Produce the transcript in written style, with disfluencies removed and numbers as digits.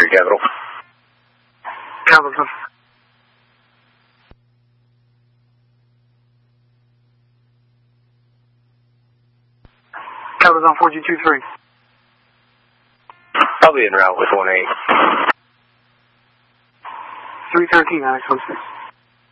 Capital. Capital. Capital's on 4G23. I'll be en route with 1-8. 313, Alex 16.